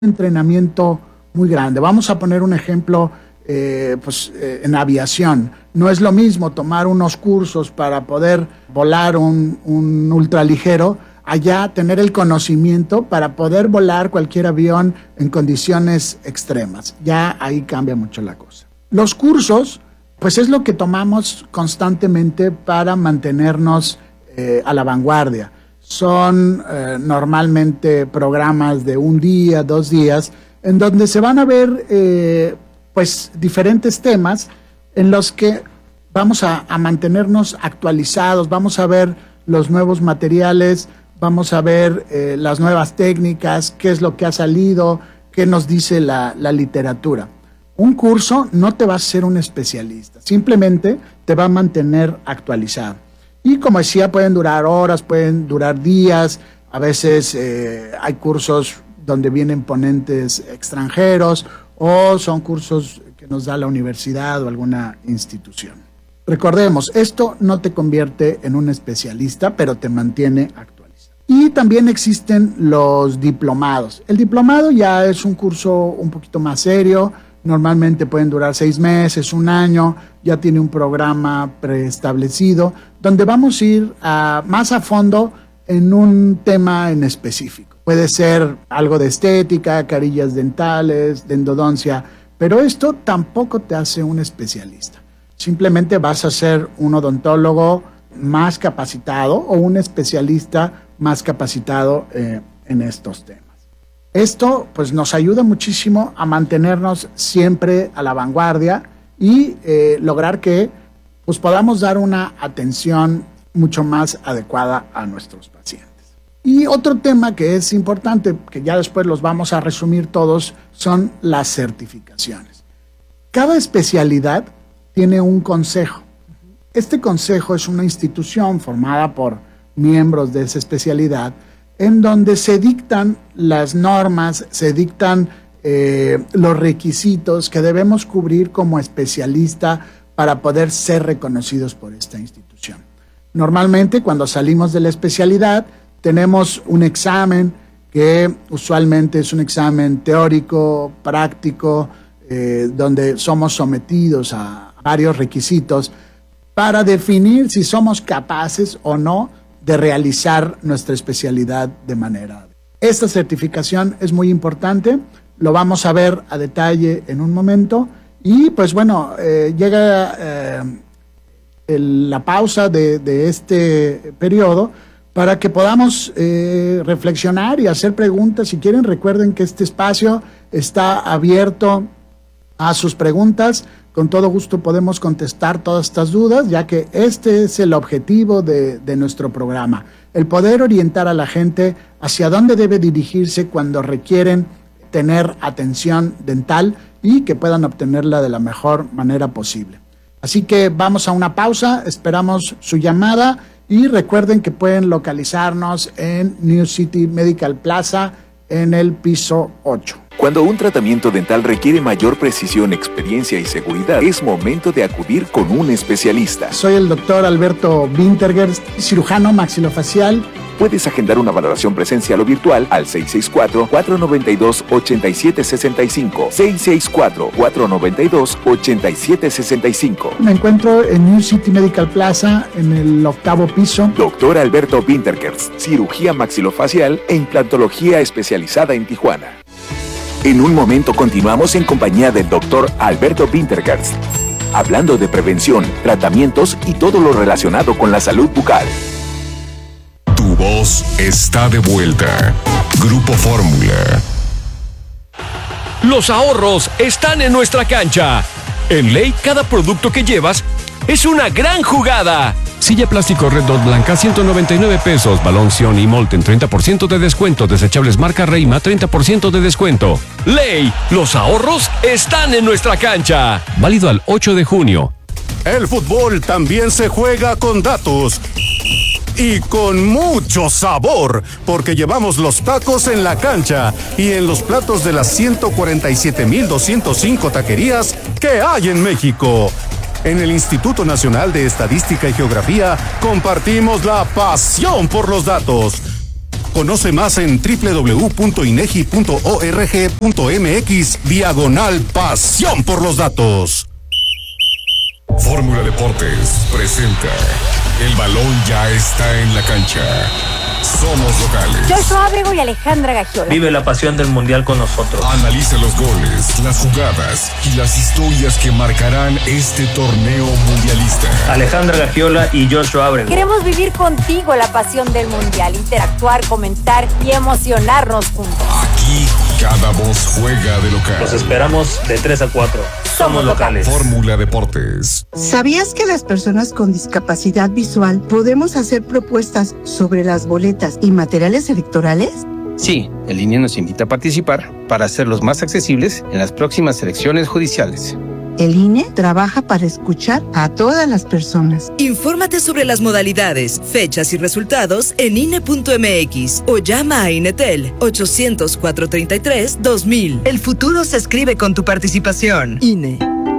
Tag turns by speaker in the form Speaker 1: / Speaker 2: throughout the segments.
Speaker 1: entrenamiento muy grande. Vamos a poner un ejemplo en aviación. No es lo mismo tomar unos cursos para poder volar un ultraligero, allá tener el conocimiento para poder volar cualquier avión en condiciones extremas. Ya ahí cambia mucho la cosa. Los cursos, pues es lo que tomamos constantemente para mantenernos a la vanguardia. Son normalmente programas de un día, 2 días, en donde se van a ver pues diferentes temas en los que vamos a mantenernos actualizados, vamos a ver los nuevos materiales, vamos a ver las nuevas técnicas, qué es lo que ha salido, qué nos dice la literatura. Un curso no te va a hacer un especialista, simplemente te va a mantener actualizado. Y como decía, pueden durar horas, pueden durar días, a veces hay cursos donde vienen ponentes extranjeros o son cursos que nos da la universidad o alguna institución. Recordemos, esto no te convierte en un especialista, pero te mantiene actualizado. Y también existen los diplomados. El diplomado ya es un curso un poquito más serio, normalmente pueden durar 6 meses, 1 año, ya tiene un programa preestablecido, donde vamos a ir más a fondo en un tema en específico. Puede ser algo de estética, carillas dentales, de endodoncia, pero esto tampoco te hace un especialista. Simplemente vas a ser un odontólogo más capacitado o un especialista más capacitado en estos temas. Esto pues nos ayuda muchísimo a mantenernos siempre a la vanguardia y lograr que pues podamos dar una atención mucho más adecuada a nuestros pacientes. Y otro tema que es importante, que ya después los vamos a resumir todos, son las certificaciones. Cada especialidad tiene un consejo. Este consejo es una institución formada por miembros de esa especialidad en donde se dictan las normas, se dictan los requisitos que debemos cubrir como especialista para poder ser reconocidos por esta institución. Normalmente, cuando salimos de la especialidad, tenemos un examen que usualmente es un examen teórico, práctico, donde somos sometidos a varios requisitos para definir si somos capaces o no de realizar nuestra especialidad de manera adecuada. Esta certificación es muy importante, lo vamos a ver a detalle en un momento y pues bueno, llega la pausa de este periodo para que podamos reflexionar y hacer preguntas. Si quieren, recuerden que este espacio está abierto a sus preguntas. Con todo gusto podemos contestar todas estas dudas, ya que este es el objetivo de nuestro programa, el poder orientar a la gente hacia dónde debe dirigirse cuando requieren tener atención dental y que puedan obtenerla de la mejor manera posible. Así que vamos a una pausa, esperamos su llamada y recuerden que pueden localizarnos en New City Medical Plaza en el piso 8.
Speaker 2: Cuando un tratamiento dental requiere mayor precisión, experiencia y seguridad, es momento de acudir con un especialista.
Speaker 1: Soy el doctor Alberto Wintergerst, cirujano maxilofacial.
Speaker 2: Puedes agendar una valoración presencial o virtual al 664-492-8765. 664-492-8765.
Speaker 1: Me encuentro en New City Medical Plaza, en el 8º piso.
Speaker 2: Doctor Alberto Wintergerst, cirugía maxilofacial e implantología especializada en Tijuana. En un momento continuamos en compañía del doctor Alberto Wintergerst, hablando de prevención, tratamientos y todo lo relacionado con la salud bucal.
Speaker 3: Tu voz está de vuelta. Grupo Fórmula.
Speaker 4: Los ahorros están en nuestra cancha. En Ley, cada producto que llevas es una gran jugada. Silla plástico Red Dot blanca, 199 pesos. Balón Sion y Molten, 30% de descuento. Desechables marca Reima, 30% de descuento. Ley, los ahorros están en nuestra cancha. Válido al 8 de junio.
Speaker 5: El fútbol también se juega con datos. Y con mucho sabor, porque llevamos los tacos en la cancha y en los platos de las 147,205 taquerías que hay en México. En el Instituto Nacional de Estadística y Geografía compartimos la pasión por los datos. Conoce más en www.inegi.org.mx/pasión por los datos.
Speaker 3: Fórmula Deportes presenta El balón ya está en la cancha. Somos locales.
Speaker 6: Joshua Ábrego y Alejandra Gagiola.
Speaker 7: Vive la pasión del mundial con nosotros.
Speaker 3: Analiza los goles, las jugadas y las historias que marcarán este torneo mundialista.
Speaker 7: Alejandra Gagiola y Joshua Ábrego.
Speaker 6: Queremos vivir contigo la pasión del mundial, interactuar, comentar y emocionarnos juntos.
Speaker 3: Aquí cada voz juega de local.
Speaker 7: Los esperamos de 3 a 4. Somos locales.
Speaker 3: Fórmula Deportes.
Speaker 8: ¿Sabías que las personas con discapacidad visual podemos hacer propuestas sobre las boletas y materiales electorales?
Speaker 9: Sí, el INE nos invita a participar para hacerlos más accesibles en las próximas elecciones judiciales.
Speaker 8: El INE trabaja para escuchar a todas las personas.
Speaker 10: Infórmate sobre las modalidades, fechas y resultados en INE.mx o llama a INETEL 800-433-2000.
Speaker 11: El futuro se escribe con tu participación. INE.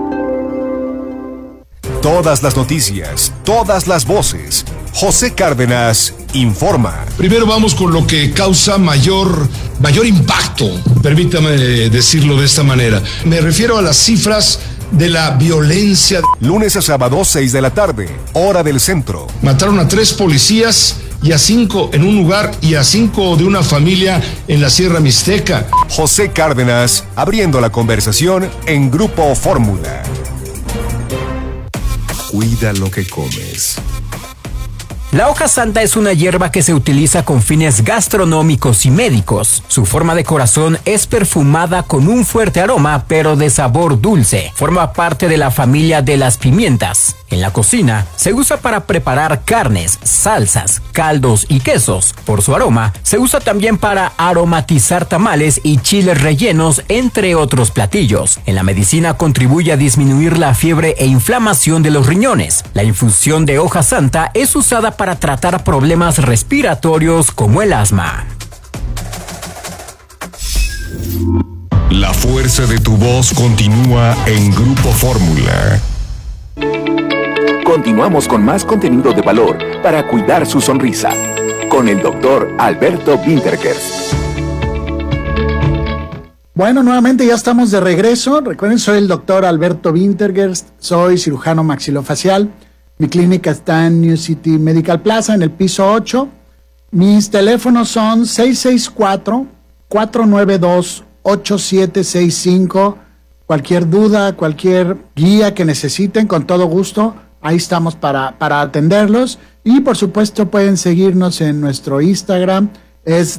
Speaker 5: Todas las noticias, todas las voces. José Cárdenas informa.
Speaker 12: Primero vamos con lo que causa mayor impacto, permítame decirlo de esta manera. Me refiero a las cifras de la violencia.
Speaker 5: Lunes a sábado, 6 de la tarde, hora del centro.
Speaker 12: Mataron a 3 policías y a 5 en un lugar y a 5 de una familia en la Sierra Mixteca.
Speaker 5: José Cárdenas abriendo la conversación en Grupo Fórmula.
Speaker 3: Cuida lo que comes.
Speaker 13: La hoja santa es una hierba que se utiliza con fines gastronómicos y médicos. Su forma de corazón es perfumada con un fuerte aroma, pero de sabor dulce. Forma parte de la familia de las pimientas. En la cocina, se usa para preparar carnes, salsas, caldos y quesos. Por su aroma, se usa también para aromatizar tamales y chiles rellenos, entre otros platillos. En la medicina contribuye a disminuir la fiebre e inflamación de los riñones. La infusión de hoja santa es usada para tratar problemas respiratorios como el asma.
Speaker 3: La fuerza de tu voz continúa en Grupo Fórmula.
Speaker 2: Continuamos con más contenido de valor para cuidar su sonrisa con el doctor Alberto Winterkers.
Speaker 1: Bueno, nuevamente ya estamos de regreso. Recuerden, soy el doctor Alberto Winterkers, soy cirujano maxilofacial. Mi clínica está en New City Medical Plaza, en el piso 8. Mis teléfonos son 664-492-8765. Cualquier duda, cualquier guía que necesiten, con todo gusto, ahí estamos para atenderlos. Y por supuesto pueden seguirnos en nuestro Instagram, es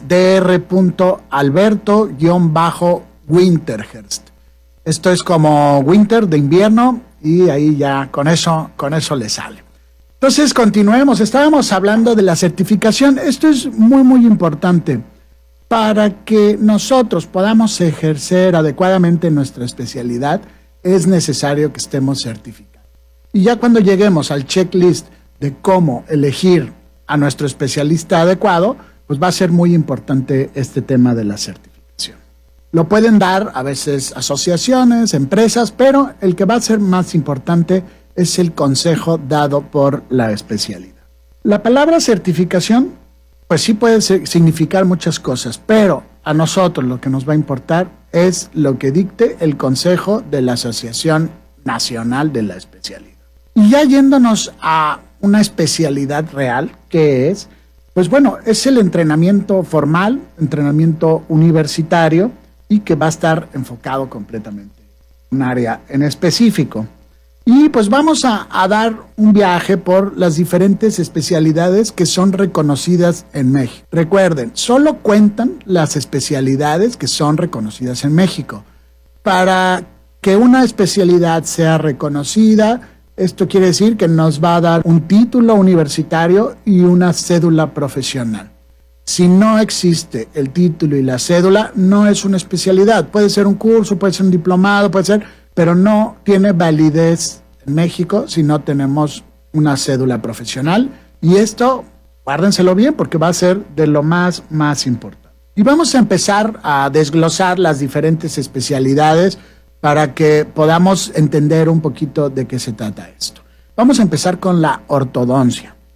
Speaker 1: dr.alberto_winterhurst. Esto es como winter de invierno y ahí ya con eso le sale. Entonces continuemos, estábamos hablando de la certificación. Esto es muy importante. Para que nosotros podamos ejercer adecuadamente nuestra especialidad, es necesario que estemos certificados. Y ya cuando lleguemos al checklist de cómo elegir a nuestro especialista adecuado, pues va a ser muy importante este tema de la certificación. Lo pueden dar a veces asociaciones, empresas, pero el que va a ser más importante es el consejo dado por la especialidad. La palabra certificación, pues sí puede significar muchas cosas, pero a nosotros lo que nos va a importar es lo que dicte el consejo de la Asociación Nacional de la Especialidad. Y ya yéndonos a una especialidad real, ¿qué es? Pues bueno, es el entrenamiento formal, entrenamiento universitario, y que va a estar enfocado completamente en un área en específico. Y pues vamos a dar un viaje por las diferentes especialidades que son reconocidas en México. Recuerden, solo cuentan las especialidades que son reconocidas en México. Para que una especialidad sea reconocida, esto quiere decir que nos va a dar un título universitario y una cédula profesional. Si no existe el título y la cédula, no es una especialidad. Puede ser un curso, puede ser un diplomado, puede ser, pero no tiene validez en México si no tenemos una cédula profesional. Y esto, guárdenselo bien porque va a ser de lo más importante. Y vamos a empezar a desglosar las diferentes especialidades para que podamos entender un poquito de qué se trata esto. Vamos a empezar con la ortodoncia.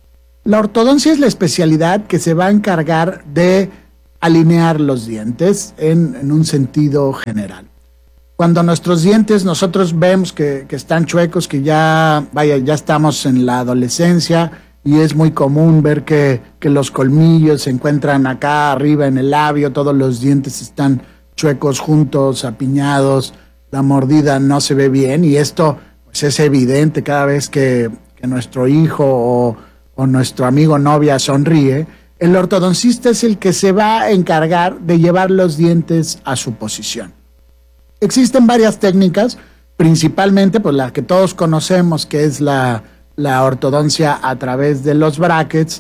Speaker 1: La ortodoncia es la especialidad que se va a encargar de alinear los dientes en un sentido general. Cuando nuestros dientes nosotros vemos que están chuecos, que ya estamos en la adolescencia y es muy común ver que los colmillos se encuentran acá arriba en el labio, todos los dientes están chuecos juntos, apiñados, la mordida no se ve bien y esto pues, es evidente cada vez que nuestro hijo o nuestro amigo novia sonríe. El ortodoncista es el que se va a encargar de llevar los dientes a su posición. Existen varias técnicas, principalmente pues la que todos conocemos, que es la ortodoncia a través de los brackets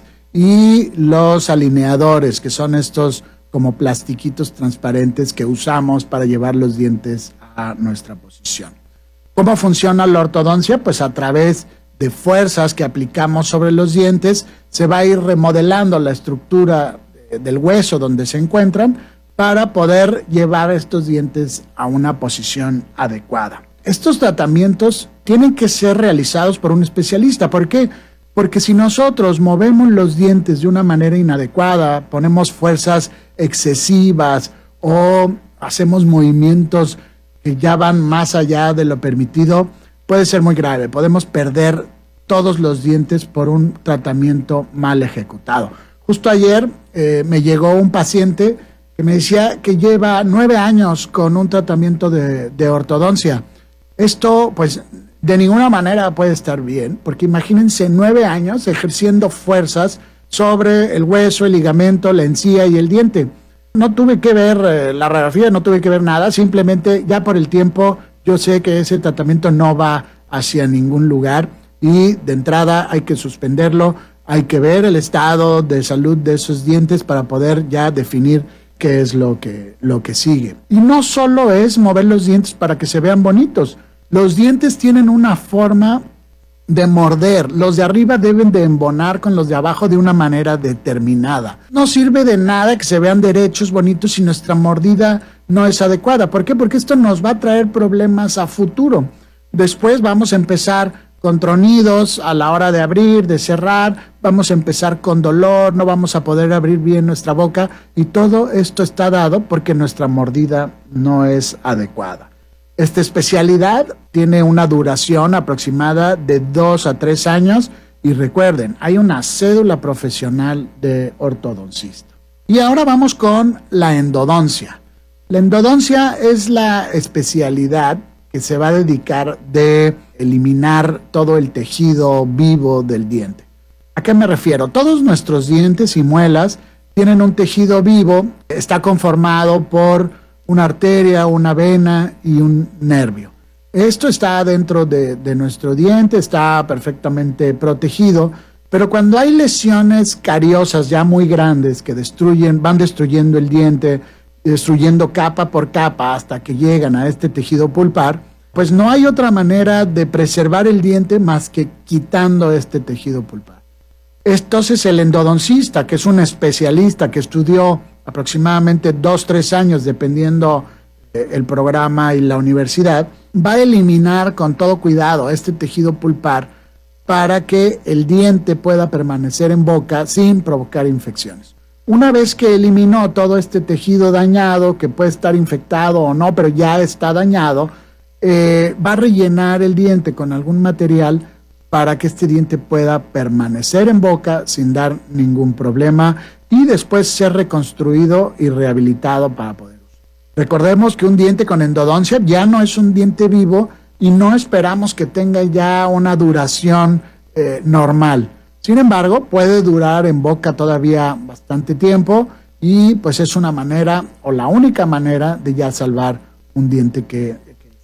Speaker 1: y los alineadores, que son estos como plastiquitos transparentes que usamos para llevar los dientes a nuestra posición. ¿Cómo funciona la ortodoncia? Pues a través de fuerzas que aplicamos sobre los dientes, se va a ir remodelando la estructura del hueso donde se encuentran para poder llevar estos dientes a una posición adecuada. Estos tratamientos tienen que ser realizados por un especialista. ¿Por qué? Porque si nosotros movemos los dientes de una manera inadecuada, ponemos fuerzas excesivas o hacemos movimientos que ya van más allá de lo permitido, puede ser muy grave. Podemos perder todos los dientes por un tratamiento mal ejecutado. Justo ayer me llegó un paciente que me decía que lleva 9 años con un tratamiento de ortodoncia. Esto, pues, de ninguna manera puede estar bien, porque imagínense 9 años ejerciendo fuerzas sobre el hueso, el ligamento, la encía y el diente. No tuve que ver la radiografía, no tuve que ver nada, simplemente ya por el tiempo yo sé que ese tratamiento no va hacia ningún lugar y de entrada hay que suspenderlo, hay que ver el estado de salud de esos dientes para poder ya definir qué es lo que sigue. Y no solo es mover los dientes para que se vean bonitos, los dientes tienen una forma de morder, los de arriba deben de embonar con los de abajo de una manera determinada. No sirve de nada que se vean derechos, bonitos, si nuestra mordida no es adecuada. ¿Por qué? Porque esto nos va a traer problemas a futuro. Después vamos a empezar con tronidos a la hora de abrir, de cerrar, vamos a empezar con dolor, no vamos a poder abrir bien nuestra boca y todo esto está dado porque nuestra mordida no es adecuada. Esta especialidad tiene una duración aproximada de 2 a 3 años y recuerden, hay una cédula profesional de ortodoncista. Y ahora vamos con la endodoncia. La endodoncia es la especialidad que se va a dedicar de eliminar todo el tejido vivo del diente. ¿A qué me refiero? Todos nuestros dientes y muelas tienen un tejido vivo, está conformado por una arteria, una vena y un nervio. Esto está dentro de nuestro diente, está perfectamente protegido, pero cuando hay lesiones cariosas ya muy grandes que van destruyendo el diente, destruyendo capa por capa hasta que llegan a este tejido pulpar, pues no hay otra manera de preservar el diente más que quitando este tejido pulpar. Entonces el endodoncista, que es un especialista que estudió aproximadamente 2-3 años, dependiendo el programa y la universidad, va a eliminar con todo cuidado este tejido pulpar para que el diente pueda permanecer en boca sin provocar infecciones. Una vez que eliminó todo este tejido dañado, que puede estar infectado o no, pero ya está dañado, va a rellenar el diente con algún material para que este diente pueda permanecer en boca sin dar ningún problema y después ser reconstruido y rehabilitado para poder usar. Recordemos que un diente con endodoncia ya no es un diente vivo y no esperamos que tenga ya una duración normal. Sin embargo, puede durar en boca todavía bastante tiempo y pues es una manera o la única manera de ya salvar un diente que...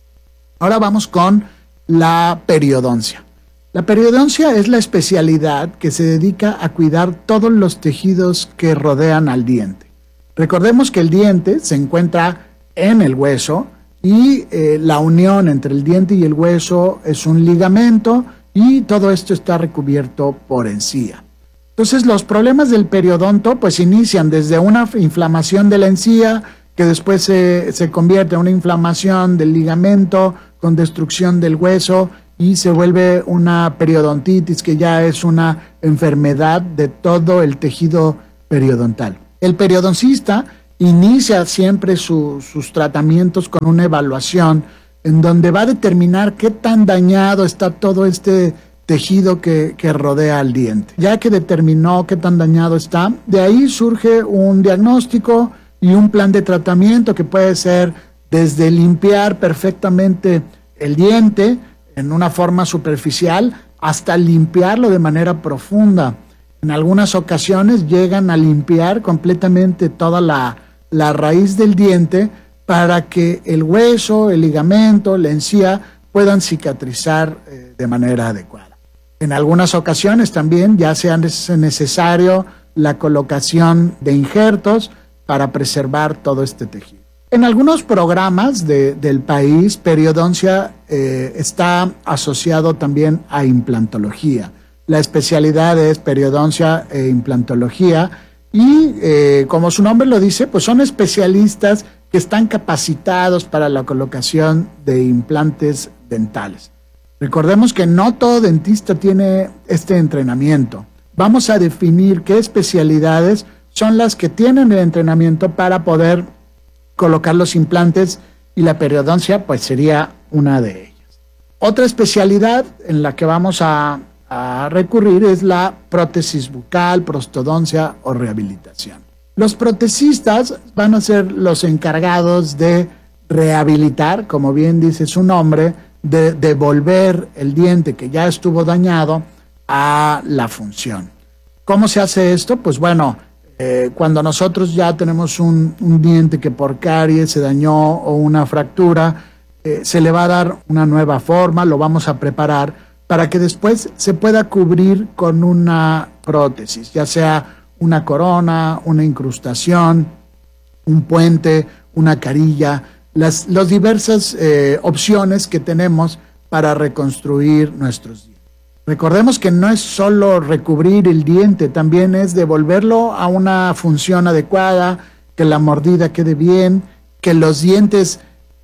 Speaker 1: Ahora vamos con la periodoncia. La periodoncia es la especialidad que se dedica a cuidar todos los tejidos que rodean al diente. Recordemos que el diente se encuentra en el hueso y la unión entre el diente y el hueso es un ligamento y todo esto está recubierto por encía. Entonces los problemas del periodonto pues inician desde una inflamación de la encía que después se convierte en una inflamación del ligamento con destrucción del hueso y se vuelve una periodontitis, que ya es una enfermedad de todo el tejido periodontal. El periodoncista inicia siempre sus tratamientos con una evaluación en donde va a determinar qué tan dañado está todo este tejido que rodea al diente. Ya que determinó qué tan dañado está, de ahí surge un diagnóstico y un plan de tratamiento que puede ser desde limpiar perfectamente el diente en una forma superficial hasta limpiarlo de manera profunda. En algunas ocasiones llegan a limpiar completamente toda la raíz del diente para que el hueso, el ligamento, la encía puedan cicatrizar de manera adecuada. En algunas ocasiones también ya sea necesario la colocación de injertos para preservar todo este tejido. En algunos programas del país, periodoncia está asociado también a implantología. La especialidad es periodoncia e implantología y como su nombre lo dice, pues son especialistas que están capacitados para la colocación de implantes dentales. Recordemos que no todo dentista tiene este entrenamiento. Vamos a definir qué especialidades son las que tienen el entrenamiento para poder colocar los implantes y la periodoncia pues sería una de ellas. Otra especialidad en la que vamos a recurrir es la prótesis bucal, prostodoncia o rehabilitación. Los protecistas van a ser los encargados de rehabilitar, como bien dice su nombre, de devolver el diente que ya estuvo dañado a la función. ¿Cómo se hace esto? Pues bueno, cuando nosotros ya tenemos un diente que por caries se dañó o una fractura, se le va a dar una nueva forma, lo vamos a preparar para que después se pueda cubrir con una prótesis, ya sea una corona, una incrustación, un puente, una carilla, las diversas opciones que tenemos para reconstruir nuestros dientes. Recordemos que no es solo recubrir el diente, también es devolverlo a una función adecuada, que la mordida quede bien, que los dientes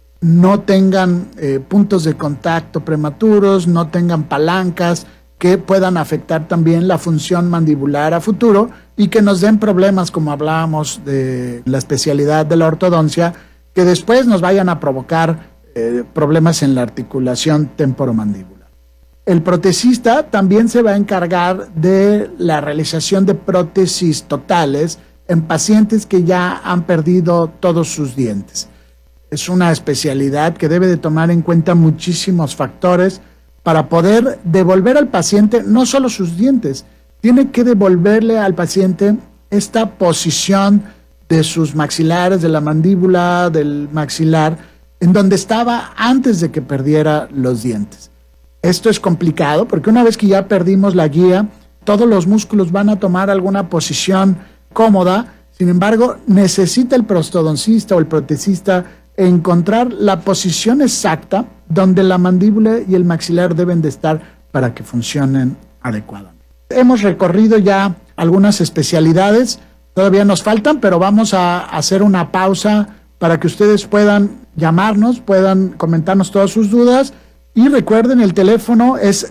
Speaker 1: no tengan puntos de contacto prematuros, no tengan palancas que puedan afectar también la función mandibular a futuro y que nos den problemas, como hablábamos de la especialidad de la ortodoncia, que después nos vayan a provocar problemas en la articulación temporomandibular. El protesista también se va a encargar de la realización de prótesis totales en pacientes que ya han perdido todos sus dientes. Es una especialidad que debe de tomar en cuenta muchísimos factores para poder devolver al paciente no solo sus dientes, tiene que devolverle al paciente esta posición de sus maxilares, de la mandíbula, del maxilar, en donde estaba antes de que perdiera los dientes. Esto es complicado porque una vez que ya perdimos la guía, todos los músculos van a tomar alguna posición cómoda. Sin embargo, necesita el prostodoncista o el protesista encontrar la posición exacta donde la mandíbula y el maxilar deben de estar para que funcionen adecuadamente. Hemos recorrido ya algunas especialidades, todavía nos faltan, pero vamos a hacer una pausa para que ustedes puedan llamarnos, puedan comentarnos todas sus dudas. Y recuerden, el teléfono es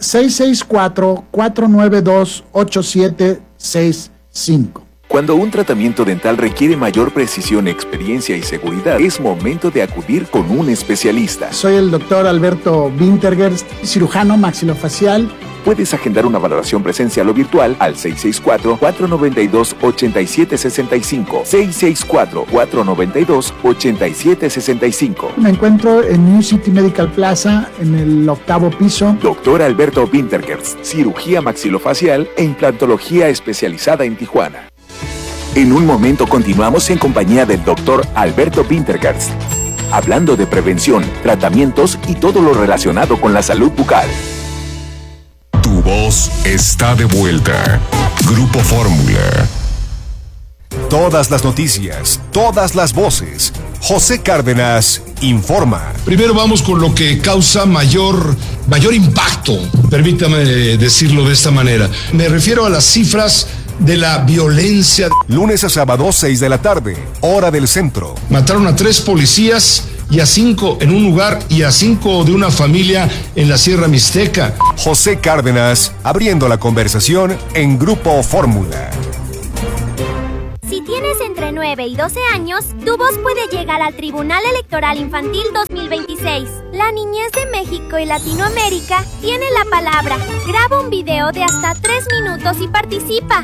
Speaker 1: 664-492-8765.
Speaker 2: Cuando un tratamiento dental requiere mayor precisión, experiencia y seguridad, es momento de acudir con un especialista.
Speaker 1: Soy el doctor Alberto Wintergerst, cirujano maxilofacial.
Speaker 2: Puedes agendar una valoración presencial o virtual al 664-492-8765. 664-492-8765.
Speaker 1: Me encuentro en New City Medical Plaza, en el 8º piso.
Speaker 2: Doctor Alberto Wintergerst, cirugía maxilofacial e implantología especializada en Tijuana. En un momento continuamos en compañía del doctor Alberto Wintergerst, hablando de prevención, tratamientos y todo lo relacionado con la salud bucal.
Speaker 3: Tu voz está de vuelta. Grupo Fórmula.
Speaker 5: Todas las noticias, todas las voces. José Cárdenas informa.
Speaker 12: Primero vamos con lo que causa mayor impacto, permítame decirlo de esta manera. Me refiero a las cifras de la violencia.
Speaker 5: Lunes a sábado, 6 de la tarde, hora del centro.
Speaker 12: Mataron a 3 policías y a 5 en un lugar y a 5 de una familia en la Sierra Mixteca.
Speaker 3: José Cárdenas, abriendo la conversación en Grupo Fórmula.
Speaker 14: Si tienes entre 9 y 12 años, tu voz puede llegar al Tribunal Electoral Infantil 2026. La niñez de México y Latinoamérica tiene la palabra. Graba un video de hasta 3 minutos y participa.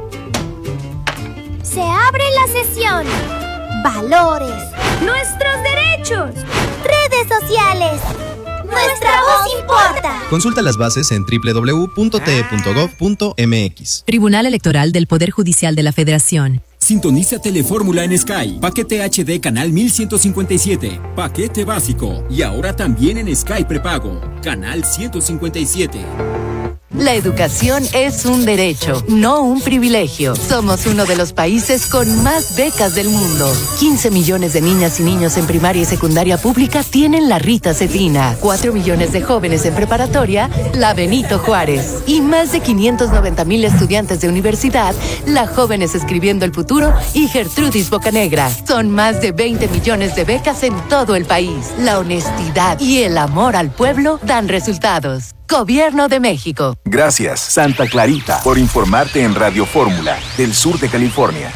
Speaker 14: Se abre la sesión. Valores. Nuestros derechos. Redes sociales. Nuestra voz importa.
Speaker 15: Consulta las bases en www.te.gov.mx.
Speaker 16: Tribunal Electoral del Poder Judicial de la Federación.
Speaker 17: Sintoniza Telefórmula en Sky. Paquete HD Canal 1157. Paquete básico. Y ahora también en Sky Prepago. Canal 157.
Speaker 18: La educación es un derecho, no un privilegio. Somos uno de los países con más becas del mundo. 15 millones de niñas y niños en primaria y secundaria pública tienen la Rita Cetina. 4 millones de jóvenes en preparatoria, la Benito Juárez. Y más de 590,000 estudiantes de universidad, la Jóvenes Escribiendo el Futuro y Gertrudis Bocanegra. Son más de 20 millones de becas en todo el país. La honestidad y el amor al pueblo dan resultados. Gobierno de México.
Speaker 2: Gracias, Santa Clarita, por informarte en Radio Fórmula, del sur de California.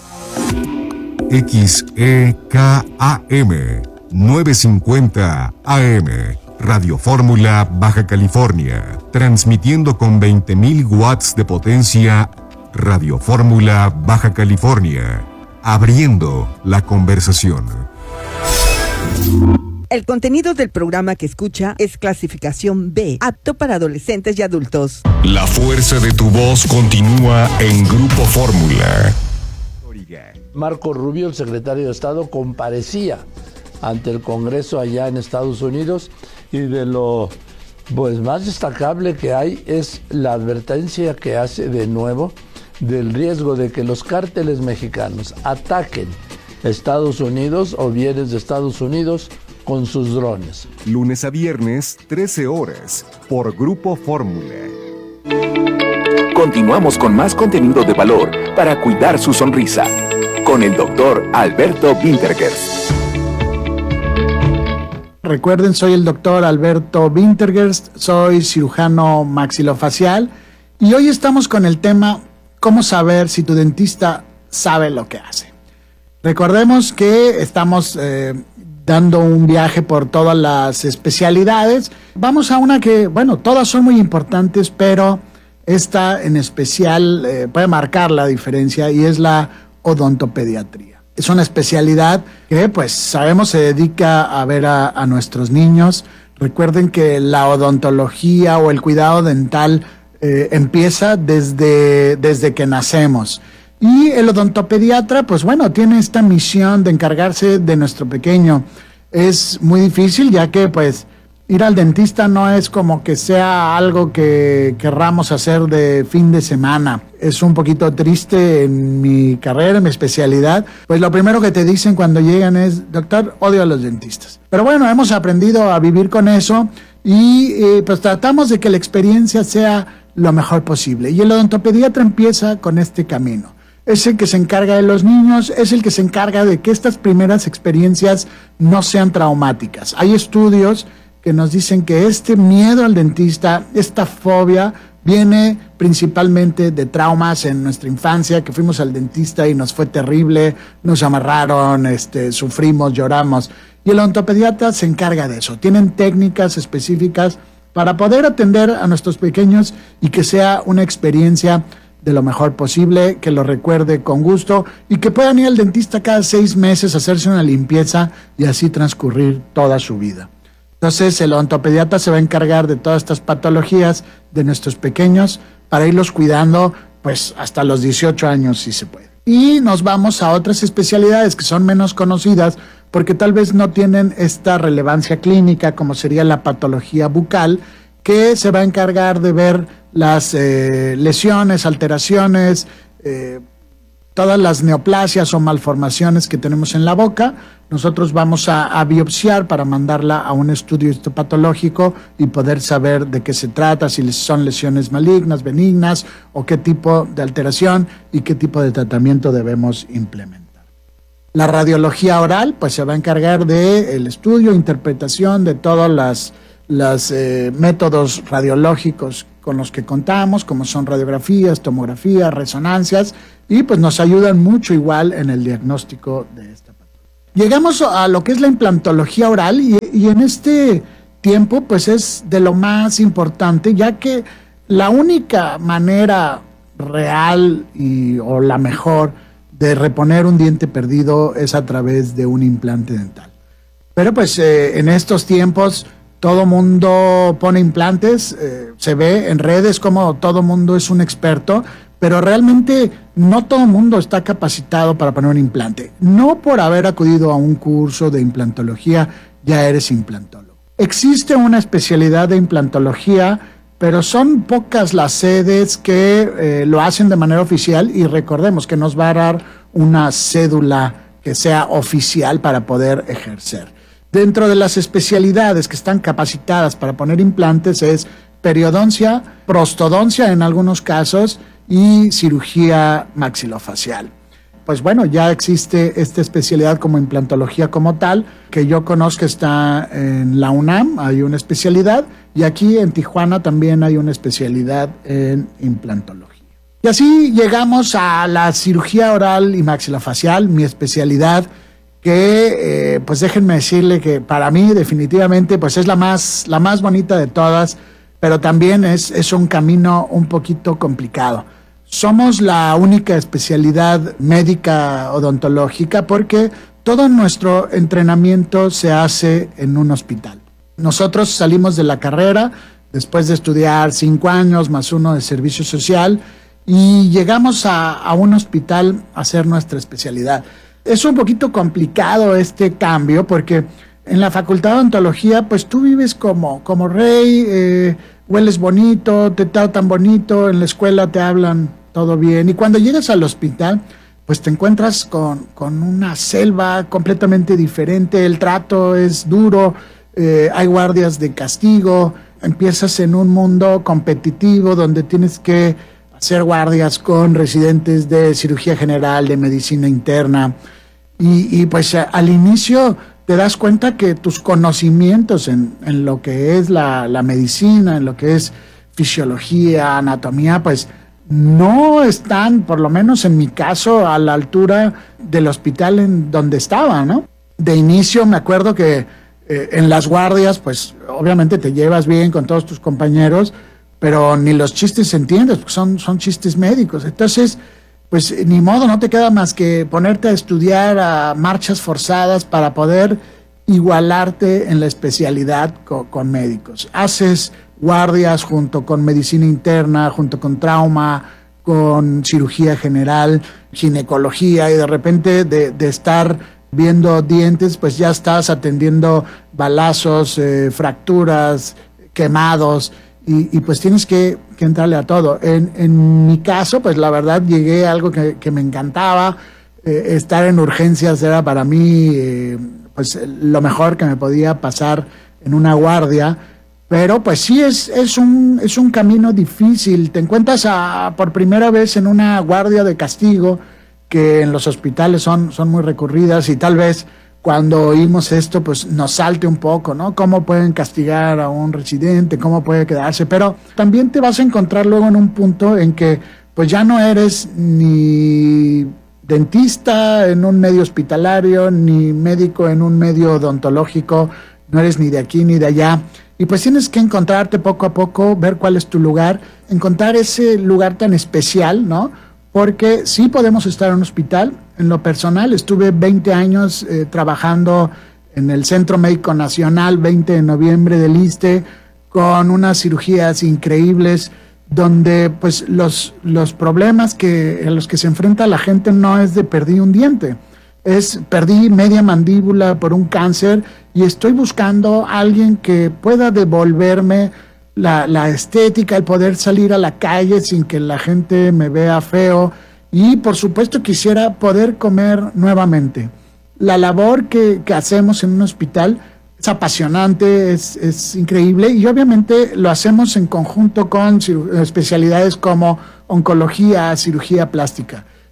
Speaker 3: XEKAM 950 AM, Radio Fórmula, Baja California, transmitiendo con 20,000 watts de potencia. Radio Fórmula, Baja California, abriendo la conversación.
Speaker 19: El contenido del programa que escucha es clasificación B, apto para adolescentes y adultos.
Speaker 3: La fuerza de tu voz continúa en Grupo Fórmula.
Speaker 20: Marco Rubio, el secretario de Estado, comparecía ante el Congreso allá en Estados Unidos, y de lo más destacable que hay es la advertencia que hace de nuevo del riesgo de que los cárteles mexicanos ataquen Estados Unidos o bienes de Estados Unidos con sus drones.
Speaker 3: Lunes a viernes, 13 horas, por Grupo Fórmula.
Speaker 2: Continuamos con más contenido de valor para cuidar su sonrisa, con el doctor Alberto Wintergerst.
Speaker 1: Recuerden, soy el doctor Alberto Wintergerst, soy cirujano maxilofacial, y hoy estamos con el tema ¿cómo saber si tu dentista sabe lo que hace? Recordemos que estamos dando un viaje por todas las especialidades. Vamos a una que, todas son muy importantes, pero esta en especial puede marcar la diferencia, y es la odontopediatría. Es una especialidad que, sabemos se dedica a ver a nuestros niños. Recuerden que la odontología o el cuidado dental empieza desde que nacemos. Y el odontopediatra, tiene esta misión de encargarse de nuestro pequeño. Es muy difícil, ya que, ir al dentista no es como que sea algo que querramos hacer de fin de semana. Es un poquito triste en mi carrera, en mi especialidad. Lo primero que te dicen cuando llegan es, doctor, odio a los dentistas. Pero hemos aprendido a vivir con eso, y tratamos de que la experiencia sea lo mejor posible. Y el odontopediatra empieza con este camino. Es el que se encarga de los niños, es el que se encarga de que estas primeras experiencias no sean traumáticas. Hay estudios que nos dicen que este miedo al dentista, esta fobia, viene principalmente de traumas en nuestra infancia, que fuimos al dentista y nos fue terrible, nos amarraron, sufrimos, lloramos. Y el odontopediatra se encarga de eso. Tienen técnicas específicas para poder atender a nuestros pequeños y que sea una experiencia de lo mejor posible, que lo recuerde con gusto y que puedan ir al dentista cada 6 meses a hacerse una limpieza y así transcurrir toda su vida. Entonces el odontopediatra se va a encargar de todas estas patologías de nuestros pequeños para irlos cuidando hasta los 18 años si se puede. Y nos vamos a otras especialidades que son menos conocidas porque tal vez no tienen esta relevancia clínica, como sería la patología bucal, que se va a encargar de ver las lesiones, alteraciones, todas las neoplasias o malformaciones que tenemos en la boca. Nosotros vamos a biopsiar para mandarla a un estudio histopatológico y poder saber de qué se trata, si son lesiones malignas, benignas, o qué tipo de alteración y qué tipo de tratamiento debemos implementar. La radiología oral pues se va a encargar del estudio, interpretación de todos los métodos radiológicos con los que contamos, como son radiografías, tomografías, resonancias, y pues nos ayudan mucho igual en el diagnóstico de esta patología. Llegamos a lo que es la implantología oral y en este tiempo pues es de lo más importante, ya que la única manera real o la mejor de reponer un diente perdido es a través de un implante dental. Pero pues en estos tiempos todo mundo pone implantes, se ve en redes como todo mundo es un experto, pero realmente no todo mundo está capacitado para poner un implante. No por haber acudido a un curso de implantología ya eres implantólogo. Existe una especialidad de implantología, pero son pocas las sedes que lo hacen de manera oficial, y recordemos que nos va a dar una cédula que sea oficial para poder ejercer. Dentro de las especialidades que están capacitadas para poner implantes es periodoncia, prostodoncia en algunos casos y cirugía maxilofacial. Pues bueno, ya existe esta especialidad como implantología como tal, que yo conozco está en la UNAM, hay una especialidad, y aquí en Tijuana también hay una especialidad en implantología. Y así llegamos a la cirugía oral y maxilofacial, mi especialidad, que pues déjenme decirle que para mí definitivamente pues es la más bonita de todas, pero también es un camino un poquito complicado. Somos la única especialidad médica odontológica porque todo nuestro entrenamiento se hace en un hospital. Nosotros salimos de la carrera después de estudiar 5 años más 1 de servicio social y llegamos a un hospital a hacer nuestra especialidad. Es un poquito complicado este cambio porque en la facultad de odontología pues tú vives como rey, hueles bonito, te tratan bonito, en la escuela te hablan todo bien, y cuando llegas al hospital pues te encuentras con una selva completamente diferente, el trato es duro, hay guardias de castigo, empiezas en un mundo competitivo donde tienes que hacer guardias con residentes de cirugía general, de medicina interna, y pues al inicio te das cuenta que tus conocimientos en lo que es la medicina, en lo que es fisiología, anatomía, pues no están, por lo menos en mi caso, a la altura del hospital en donde estaba, ¿no? De inicio me acuerdo que en las guardias, pues obviamente te llevas bien con todos tus compañeros, pero ni los chistes entiendes, porque son chistes médicos. Entonces, pues ni modo, no te queda más que ponerte a estudiar a marchas forzadas para poder igualarte en la especialidad con médicos. Haces guardias junto con medicina interna, junto con trauma, con cirugía general, ginecología, y de repente de estar viendo dientes, pues ya estás atendiendo balazos, fracturas, quemados, y pues tienes que entrarle a todo. En mi caso, pues la verdad llegué a algo que me encantaba. Estar en urgencias era para mí pues lo mejor que me podía pasar en una guardia. Pero pues sí es un camino difícil. Te encuentras por primera vez en una guardia de castigo, que en los hospitales son muy recurridas, y tal vez cuando oímos esto pues nos salte un poco, ¿no? ¿Cómo pueden castigar a un residente? ¿Cómo puede quedarse? Pero también te vas a encontrar luego en un punto en que pues ya no eres ni dentista en un medio hospitalario, ni médico en un medio odontológico, no eres ni de aquí ni de allá. Y pues tienes que encontrarte poco a poco, ver cuál es tu lugar, encontrar ese lugar tan especial, ¿no? Porque sí podemos estar en un hospital. En lo personal, estuve 20 años trabajando en el Centro Médico Nacional, 20 de noviembre del ISSSTE, con unas cirugías increíbles, donde pues los problemas en los que se enfrenta la gente no es de perdí un diente, perdí media mandíbula por un cáncer y estoy buscando a alguien que pueda devolverme la estética, el poder salir a la calle sin que la gente me vea feo, y por supuesto quisiera poder comer nuevamente. La labor que hacemos en un hospital es apasionante, es increíble, y obviamente lo hacemos en conjunto con especialidades como oncología, cirugía plástica.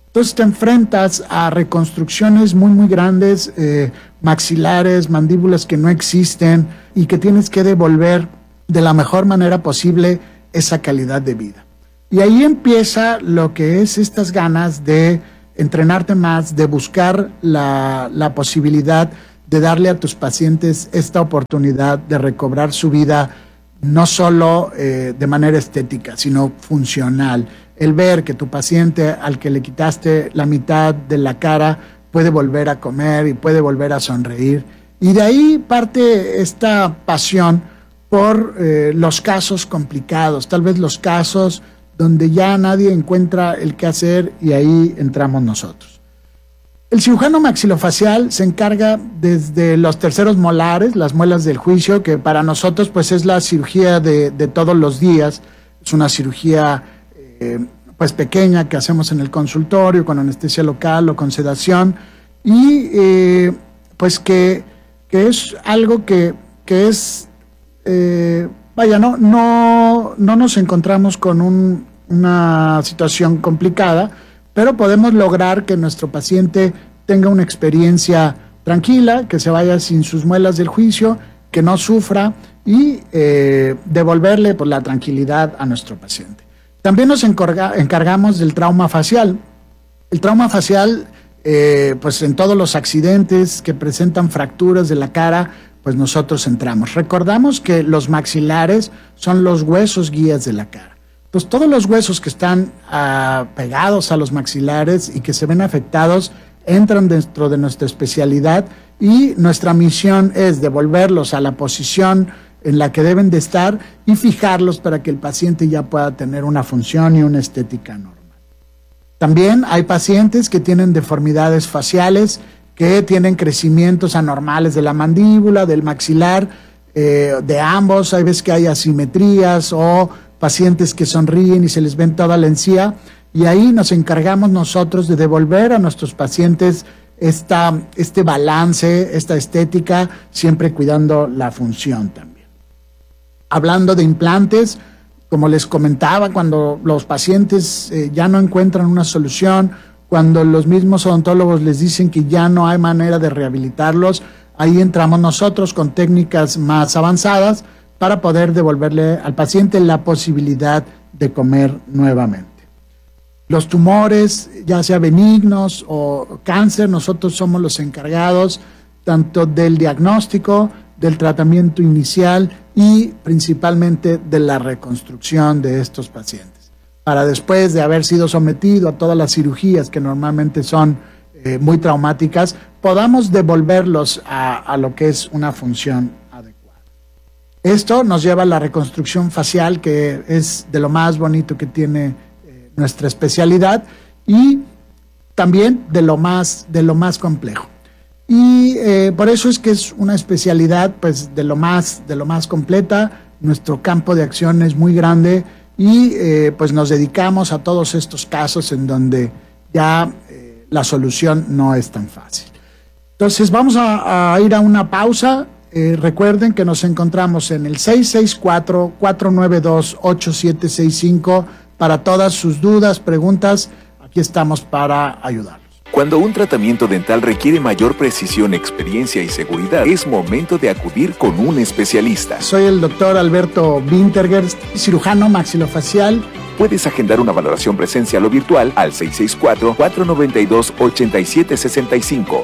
Speaker 1: Entonces te enfrentas a reconstrucciones muy, muy grandes, maxilares, mandíbulas que no existen y que tienes que devolver de la mejor manera posible esa calidad de vida. Y ahí empieza lo que es estas ganas de entrenarte más, de buscar la posibilidad de darle a tus pacientes esta oportunidad de recobrar su vida, no solo de manera estética, sino funcional. El ver que tu paciente al que le quitaste la mitad de la cara puede volver a comer y puede volver a sonreír. Y de ahí parte esta pasión por los casos complicados, tal vez los casos donde ya nadie encuentra el qué hacer, y ahí entramos nosotros. El cirujano maxilofacial se encarga desde los terceros molares, las muelas del juicio, que para nosotros pues es la cirugía de todos los días. Es una cirugía pues pequeña que hacemos en el consultorio con anestesia local o con sedación, y pues que es algo que es no nos encontramos con una situación complicada, pero podemos lograr que nuestro paciente tenga una experiencia tranquila, que se vaya sin sus muelas del juicio, que no sufra, y devolverle pues, la tranquilidad a nuestro paciente. También nos encargamos del trauma facial. El trauma facial, pues en todos los accidentes que presentan fracturas de la cara, pues nosotros entramos. Recordamos que los maxilares son los huesos guías de la cara. Pues todos los huesos que están pegados a los maxilares y que se ven afectados entran dentro de nuestra especialidad, y nuestra misión es devolverlos a la posición en la que deben de estar y fijarlos para que el paciente ya pueda tener una función y una estética normal. También hay pacientes que tienen deformidades faciales, que tienen crecimientos anormales de la mandíbula, del maxilar, de ambos. Hay veces que hay asimetrías o pacientes que sonríen y se les ven toda la encía, y ahí nos encargamos nosotros de devolver a nuestros pacientes este balance, esta estética, siempre cuidando la función también. Hablando de implantes, como les comentaba, cuando los pacientes ya no encuentran una solución, cuando los mismos odontólogos les dicen que ya no hay manera de rehabilitarlos, ahí entramos nosotros con técnicas más avanzadas para poder devolverle al paciente la posibilidad de comer nuevamente. Los tumores, ya sea benignos o cáncer, nosotros somos los encargados tanto del diagnóstico, del tratamiento inicial y principalmente de la reconstrucción de estos pacientes, para después de haber sido sometido a todas las cirugías que normalmente son muy traumáticas, podamos devolverlos a lo que es una función adecuada. Esto nos lleva a la reconstrucción facial, que es de lo más bonito que tiene nuestra especialidad, y también de lo más complejo. Y por eso es que es una especialidad pues de lo más completa. Nuestro campo de acción es muy grande, y pues nos dedicamos a todos estos casos en donde ya la solución no es tan fácil. Entonces vamos a ir a una pausa. Recuerden que nos encontramos en el 664-492-8765 para todas sus dudas, preguntas. Aquí estamos para ayudarlos.
Speaker 2: Cuando un tratamiento dental requiere mayor precisión, experiencia y seguridad, es momento de acudir con un especialista.
Speaker 1: Soy el doctor Alberto Wintergerst, cirujano maxilofacial.
Speaker 2: Puedes agendar una valoración presencial o virtual al 664-492-8765.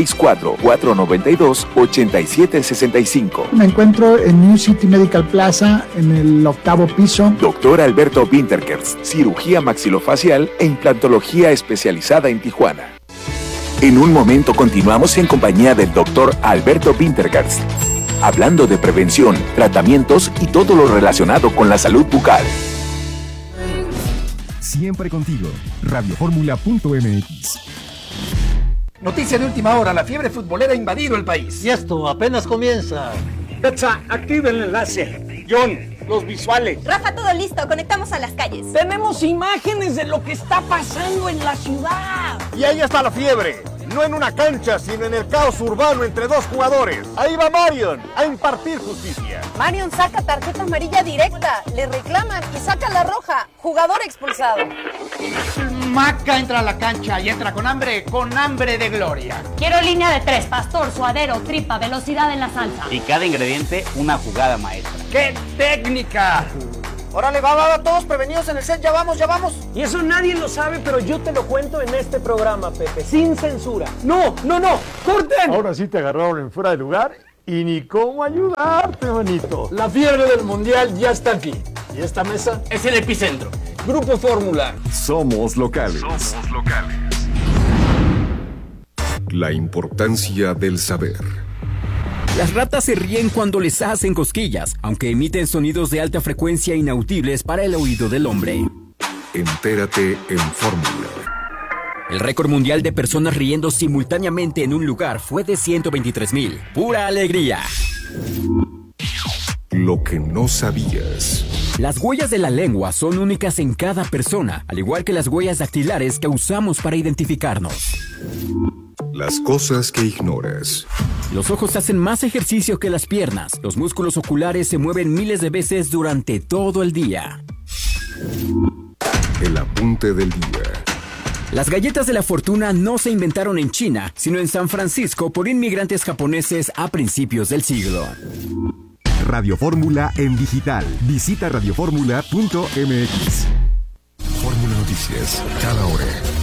Speaker 2: 664-492-8765.
Speaker 1: Me encuentro en New City Medical Plaza, en el 8º piso.
Speaker 2: Doctor Alberto Wintergerst, cirugía maxilofacial e implantología especializada en Tijuana. En un momento continuamos en compañía del doctor Alberto Wintergerst, hablando de prevención, tratamientos y todo lo relacionado con la salud bucal.
Speaker 3: Siempre contigo, radioformula.mx.
Speaker 15: Noticia de última hora, la fiebre futbolera ha invadido el país.
Speaker 21: Y esto apenas comienza.
Speaker 22: Petsa, activa el enlace. John, los visuales.
Speaker 23: Rafa, todo listo, conectamos a las calles.
Speaker 15: Tenemos imágenes de lo que está pasando en la ciudad.
Speaker 22: Y ahí está la fiebre. No en una cancha, sino en el caos urbano entre dos jugadores. Ahí va Marion a impartir justicia.
Speaker 23: Marion saca tarjeta amarilla directa, le reclaman y saca la roja. Jugador expulsado.
Speaker 15: Maca entra a la cancha y entra con hambre de gloria.
Speaker 4: Quiero línea de 3, pastor, suadero, tripa, velocidad en la salsa.
Speaker 6: Y cada ingrediente una jugada maestra.
Speaker 15: ¡Qué técnica! Órale, va, todos prevenidos en el set, ya vamos.
Speaker 21: Y eso nadie lo sabe, pero yo te lo cuento en este programa, Pepe, sin censura. ¡No! ¡Corten!
Speaker 22: Ahora sí te agarraron en fuera de lugar y ni cómo ayudarte, manito.
Speaker 21: La fiebre del mundial ya está aquí. Y esta mesa
Speaker 6: Es el epicentro.
Speaker 21: Grupo Fórmula.
Speaker 3: Somos locales. La importancia del saber.
Speaker 17: Las ratas se ríen cuando les hacen cosquillas, aunque emiten sonidos de alta frecuencia inaudibles para el oído del hombre.
Speaker 3: Entérate en Fórmula.
Speaker 17: El récord mundial de personas riendo simultáneamente en un lugar fue de 123,000. ¡Pura alegría!
Speaker 3: Lo que no sabías.
Speaker 17: Las huellas de la lengua son únicas en cada persona, al igual que las huellas dactilares que usamos para identificarnos.
Speaker 3: Las cosas que ignoras.
Speaker 17: Los ojos hacen más ejercicio que las piernas. Los músculos oculares se mueven miles de veces durante todo el día.
Speaker 3: El apunte del día.
Speaker 17: Las galletas de la fortuna no se inventaron en China, sino en San Francisco por inmigrantes japoneses a principios del siglo.
Speaker 7: Radio Fórmula en digital. Visita radioformula.mx.
Speaker 3: Fórmula Noticias, cada hora.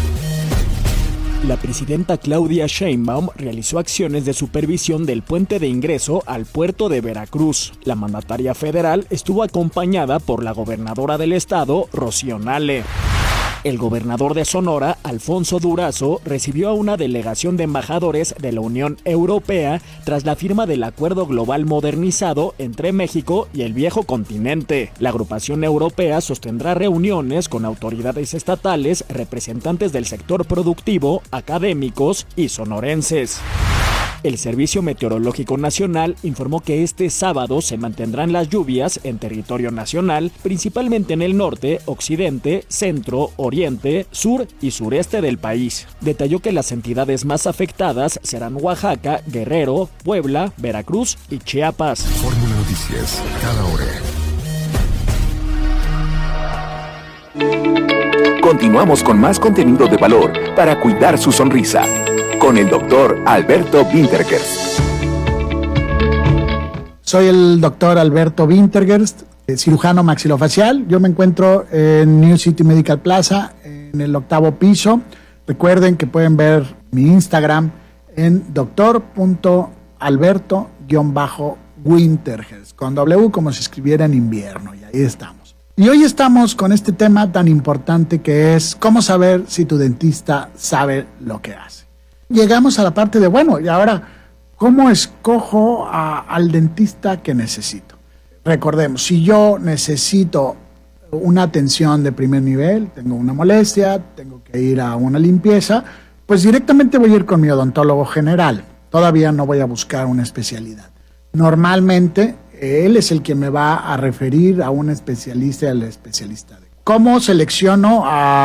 Speaker 24: La presidenta Claudia Sheinbaum realizó acciones de supervisión del puente de ingreso al puerto de Veracruz. La mandataria federal estuvo acompañada por la gobernadora del estado, Rocío Nale. El gobernador de Sonora, Alfonso Durazo, recibió a una delegación de embajadores de la Unión Europea tras la firma del Acuerdo Global Modernizado entre México y el Viejo Continente. La agrupación europea sostendrá reuniones con autoridades estatales, representantes del sector productivo, académicos y sonorenses. El Servicio Meteorológico Nacional informó que este sábado se mantendrán las lluvias en territorio nacional, principalmente en el norte, occidente, centro, oriente, sur y sureste del país. Detalló que las entidades más afectadas serán Oaxaca, Guerrero, Puebla, Veracruz y Chiapas.
Speaker 3: Fórmula Noticias, cada hora.
Speaker 2: Continuamos con más contenido de valor para cuidar su sonrisa. Con el doctor Alberto Wintergerst.
Speaker 1: Soy el doctor Alberto Wintergerst, cirujano maxilofacial. Yo me encuentro en New City Medical Plaza, en el 8º piso. Recuerden que pueden ver mi Instagram en doctor.alberto_Wintergerst, con W como si escribiera en invierno, y ahí estamos. Y hoy estamos con este tema tan importante que es cómo saber si tu dentista sabe lo que hace. Llegamos a la parte de, bueno, y ahora, ¿cómo escojo al dentista que necesito? Recordemos, si yo necesito una atención de primer nivel, tengo una molestia, tengo que ir a una limpieza, pues directamente voy a ir con mi odontólogo general. Todavía no voy a buscar una especialidad. Normalmente, él es el que me va a referir a un especialista y al especialista. ¿Cómo selecciono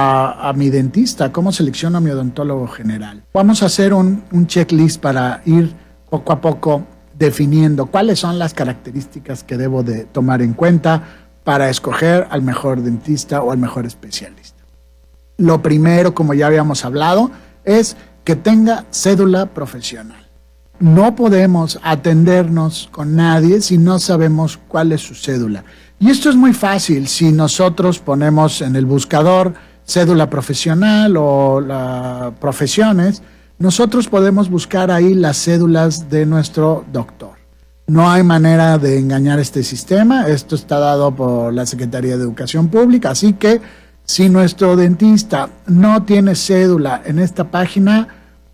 Speaker 1: a mi dentista? ¿Cómo selecciono a mi odontólogo general? Vamos a hacer un checklist para ir poco a poco definiendo cuáles son las características que debo de tomar en cuenta para escoger al mejor dentista o al mejor especialista. Lo primero, como ya habíamos hablado, es que tenga cédula profesional. No podemos atendernos con nadie si no sabemos cuál es su cédula. Y esto es muy fácil. Si nosotros ponemos en el buscador cédula profesional o profesiones, nosotros podemos buscar ahí las cédulas de nuestro doctor. No hay manera de engañar este sistema. Esto está dado por la Secretaría de Educación Pública. Así que si nuestro dentista no tiene cédula en esta página,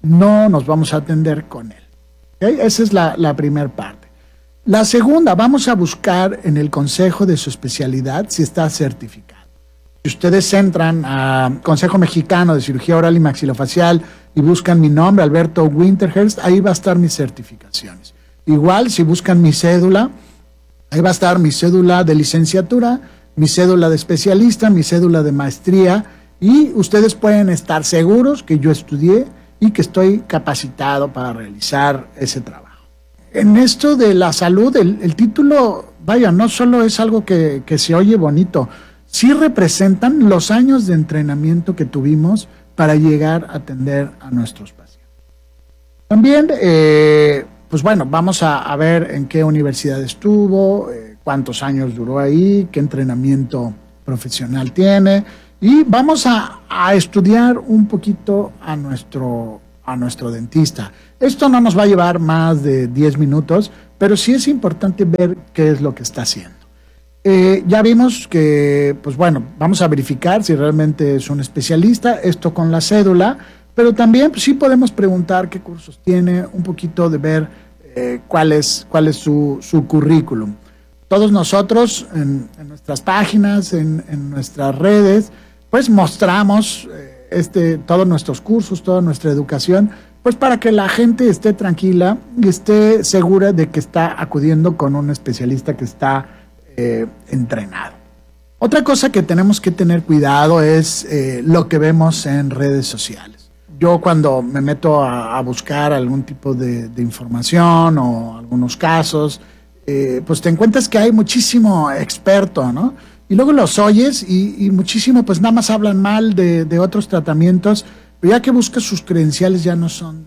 Speaker 1: no nos vamos a atender con él. ¿Okay? Esa es la primera parte. La segunda, vamos a buscar en el consejo de su especialidad si está certificado. Si ustedes entran a Consejo Mexicano de Cirugía Oral y Maxilofacial y buscan mi nombre, Alberto Wintergerst, ahí va a estar mis certificaciones. Igual, si buscan mi cédula, ahí va a estar mi cédula de licenciatura, mi cédula de especialista, mi cédula de maestría, y ustedes pueden estar seguros que yo estudié y que estoy capacitado para realizar ese trabajo. En esto de la salud, el título, vaya, no solo es algo que se oye bonito, sí representan los años de entrenamiento que tuvimos para llegar a atender a nuestros pacientes. También, pues bueno, vamos a ver en qué universidad estuvo, cuántos años duró ahí, qué entrenamiento profesional tiene, y vamos a estudiar un poquito a nuestro dentista. Esto no nos va a llevar más de 10 minutos, pero sí es importante ver qué es lo que está haciendo. Ya vimos que, pues bueno, vamos a verificar si realmente es un especialista, esto con la cédula, pero también pues, sí podemos preguntar qué cursos tiene, un poquito de ver cuál es su currículum. Todos nosotros en nuestras páginas, en nuestras redes, pues mostramos todos nuestros cursos, toda nuestra educación, pues para que la gente esté tranquila y esté segura de que está acudiendo con un especialista que está entrenado. Otra cosa que tenemos que tener cuidado es lo que vemos en redes sociales. Yo cuando me meto a buscar algún tipo de información o algunos casos, pues te encuentras que hay muchísimo experto, ¿no? Y luego los oyes y muchísimo, pues nada más hablan mal de otros tratamientos, pero ya que buscas sus credenciales ya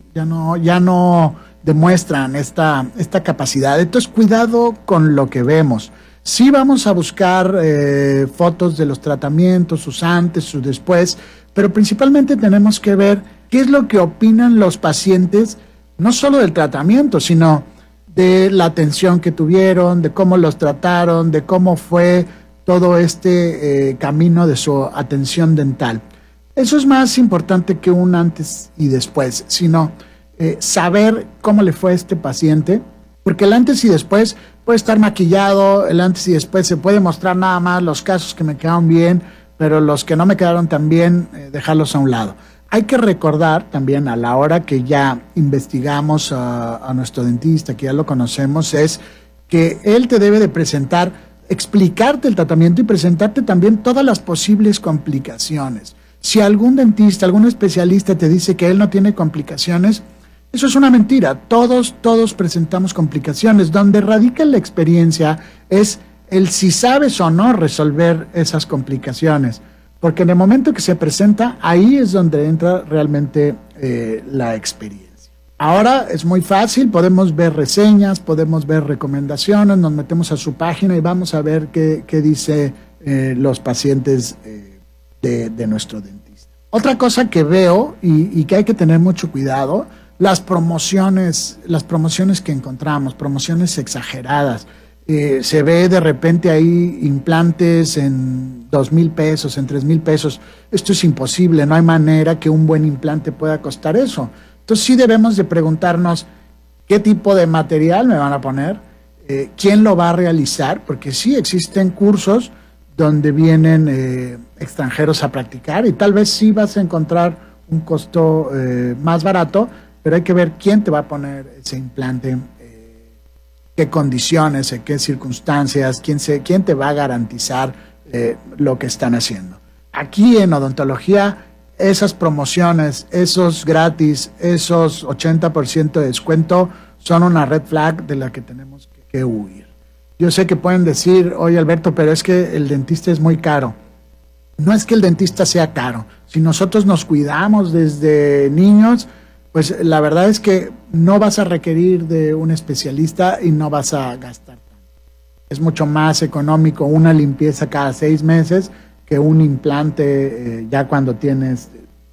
Speaker 1: no demuestran esta capacidad. Entonces, cuidado con lo que vemos. Sí vamos a buscar fotos de los tratamientos, sus antes, sus después, pero principalmente tenemos que ver qué es lo que opinan los pacientes, no solo del tratamiento, sino de la atención que tuvieron, de cómo los trataron, de cómo fue todo este camino de su atención dental. Eso es más importante que un antes y después, sino saber cómo le fue a este paciente, porque el antes y después puede estar maquillado, el antes y después se puede mostrar nada más los casos que me quedaron bien, pero los que no me quedaron tan bien, dejarlos a un lado. Hay que recordar también a la hora que ya investigamos a nuestro dentista, que ya lo conocemos, es que él te debe de presentar, explicarte el tratamiento y presentarte también todas las posibles complicaciones. Si algún dentista, algún especialista te dice que él no tiene complicaciones, eso es una mentira. Todos presentamos complicaciones. Donde radica la experiencia es el si sabes o no resolver esas complicaciones. Porque en el momento que se presenta, ahí es donde entra realmente la experiencia. Ahora es muy fácil, podemos ver reseñas, podemos ver recomendaciones, nos metemos a su página y vamos a ver qué dice los pacientes de nuestro dentista. Otra cosa que veo y que hay que tener mucho cuidado, las promociones que encontramos, promociones exageradas. Se ve de repente ahí implantes en 2,000 pesos, en 3,000 pesos. Esto es imposible, no hay manera que un buen implante pueda costar eso. Entonces sí debemos de preguntarnos qué tipo de material me van a poner, quién lo va a realizar, porque sí existen cursos donde vienen extranjeros a practicar y tal vez sí vas a encontrar un costo más barato, pero hay que ver quién te va a poner ese implante, qué condiciones, en qué circunstancias, quién te va a garantizar lo que están haciendo. Aquí en odontología, esas promociones, esos gratis, esos 80% de descuento son una red flag de la que tenemos que huir. Yo sé que pueden decir, oye Alberto, pero es que el dentista es muy caro. No es que el dentista sea caro. Si nosotros nos cuidamos desde niños, pues la verdad es que no vas a requerir de un especialista y no vas a gastar tanto. Es mucho más económico una limpieza cada 6 meses que un implante ya cuando tienes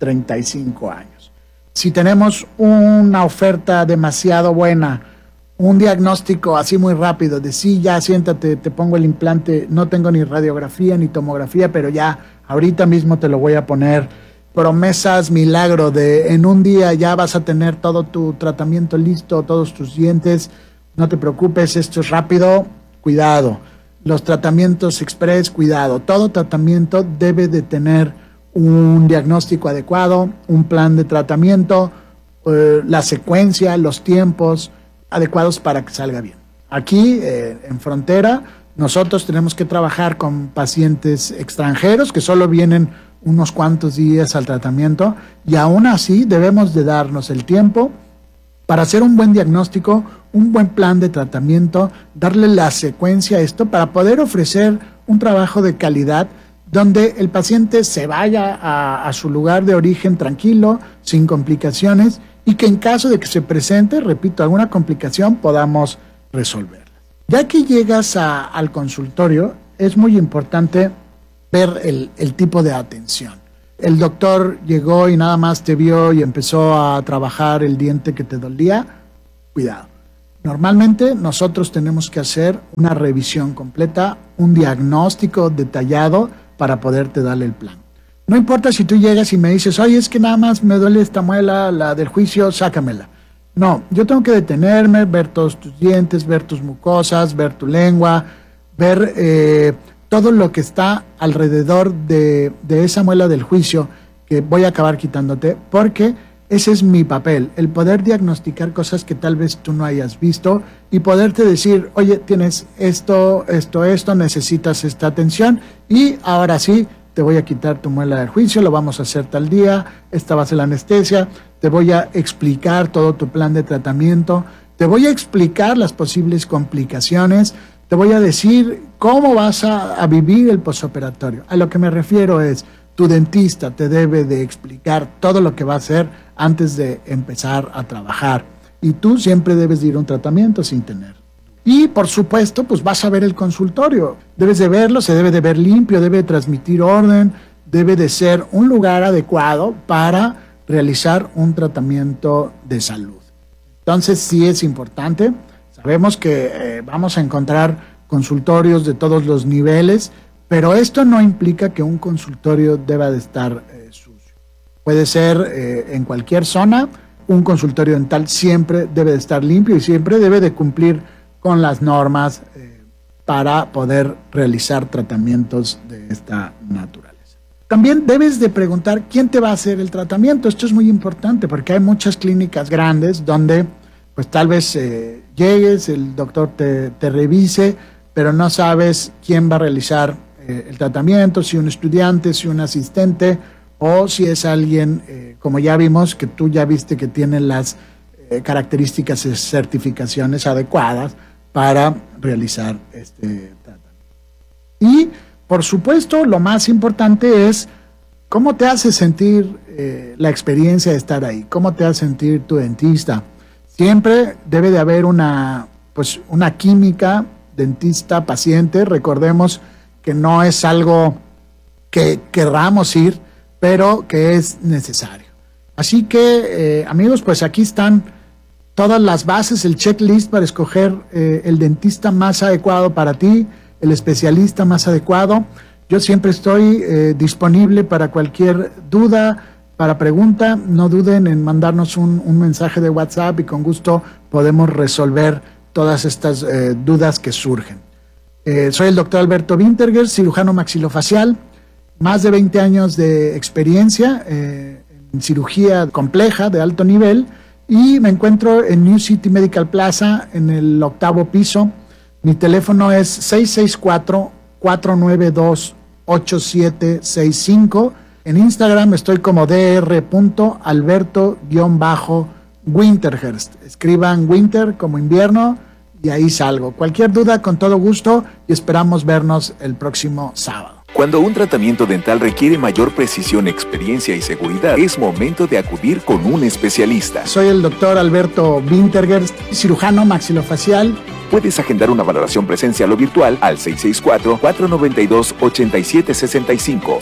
Speaker 1: 35 años. Si tenemos una oferta demasiado buena, un diagnóstico así muy rápido, de sí, ya siéntate, te pongo el implante, no tengo ni radiografía ni tomografía, pero ya ahorita mismo te lo voy a poner, promesas milagro de en un día ya vas a tener todo tu tratamiento listo, todos tus dientes, no te preocupes, esto es rápido, cuidado. Los tratamientos express, cuidado. Todo tratamiento debe de tener un diagnóstico adecuado, un plan de tratamiento, la secuencia, los tiempos adecuados para que salga bien. Aquí en Frontera nosotros tenemos que trabajar con pacientes extranjeros que solo vienen unos cuantos días al tratamiento y aún así debemos de darnos el tiempo para hacer un buen diagnóstico, un buen plan de tratamiento, darle la secuencia a esto para poder ofrecer un trabajo de calidad donde el paciente se vaya a su lugar de origen tranquilo, sin complicaciones, y que en caso de que se presente, repito, alguna complicación, podamos resolverla. Ya que llegas al consultorio, es muy importante ver el tipo de atención. El doctor llegó y nada más te vio y empezó a trabajar el diente que te dolía. Cuidado. Normalmente nosotros tenemos que hacer una revisión completa, un diagnóstico detallado para poderte darle el plan. No importa si tú llegas y me dices, oye, es que nada más me duele esta muela, la del juicio, sácamela. No, yo tengo que detenerme, ver todos tus dientes, ver tus mucosas, ver tu lengua, ver todo lo que está alrededor de esa muela del juicio que voy a acabar quitándote, porque ese es mi papel, el poder diagnosticar cosas que tal vez tú no hayas visto y poderte decir, oye, tienes esto, necesitas esta atención y ahora sí, te voy a quitar tu muela del juicio, lo vamos a hacer tal día, esta va a ser la anestesia, te voy a explicar todo tu plan de tratamiento, te voy a explicar las posibles complicaciones, te voy a decir cómo vas a vivir el posoperatorio. A lo que me refiero es, tu dentista te debe de explicar todo lo que va a hacer antes de empezar a trabajar. Y tú siempre debes de ir a un tratamiento sin tener. Y por supuesto, pues vas a ver el consultorio. Debes de verlo, se debe de ver limpio, debe de transmitir orden, debe de ser un lugar adecuado para realizar un tratamiento de salud. Entonces sí es importante. Sabemos que vamos a encontrar consultorios de todos los niveles, pero esto no implica que un consultorio deba de estar sucio. Puede ser en cualquier zona, un consultorio dental siempre debe de estar limpio y siempre debe de cumplir con las normas para poder realizar tratamientos de esta naturaleza. También debes de preguntar quién te va a hacer el tratamiento. Esto es muy importante porque hay muchas clínicas grandes donde pues tal vez llegues, el doctor te revise, pero no sabes quién va a realizar el tratamiento, si un estudiante, si un asistente o si es alguien, como ya vimos, que tú ya viste que tiene las características y certificaciones adecuadas para realizar este tratamiento. Y, por supuesto, lo más importante es cómo te hace sentir la experiencia de estar ahí, cómo te hace sentir tu dentista. Siempre debe de haber una química dentista-paciente. Recordemos que no es algo que querramos ir, pero que es necesario. Así que, amigos, pues aquí están todas las bases, el checklist para escoger el dentista más adecuado para ti, el especialista más adecuado. Yo siempre estoy disponible para cualquier duda, para pregunta. No duden en mandarnos un mensaje de WhatsApp y con gusto podemos resolver todas estas dudas que surgen. Soy el doctor Alberto Winterger, cirujano maxilofacial, más de 20 años de experiencia en cirugía compleja de alto nivel y me encuentro en New City Medical Plaza en el 8º piso. Mi teléfono es 664-492-8765. En Instagram estoy como dr.alberto_Wintergerst. Escriban winter como invierno y ahí salgo. Cualquier duda, con todo gusto, y esperamos vernos el próximo sábado.
Speaker 2: Cuando un tratamiento dental requiere mayor precisión, experiencia y seguridad, es momento de acudir con un especialista.
Speaker 1: Soy el doctor Alberto Wintergerst, cirujano maxilofacial.
Speaker 2: Puedes agendar una valoración presencial o virtual al 664-492-8765.